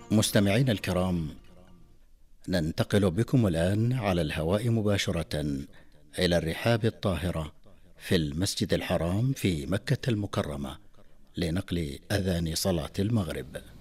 مستمعين الكرام، ننتقل بكم الآن على الهواء مباشرة إلى الرحاب الطاهرة في المسجد الحرام في مكة المكرمة لنقل أذان صلاة المغرب.